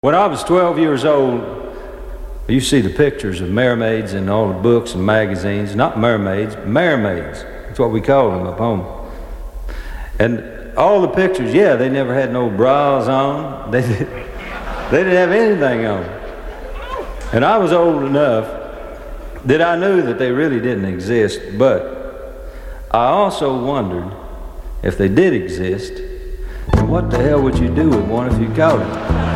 When I was 12 years old, you see the pictures of mermaids in all the books and magazines. Not mermaids, mermaids. That's what we call them up home. And all the pictures, yeah, they never had no bras on. They didn't have anything on. And I was old enough that I knew that they really didn't exist, but I also wondered if they did exist, what the hell would you do with one if you caught it?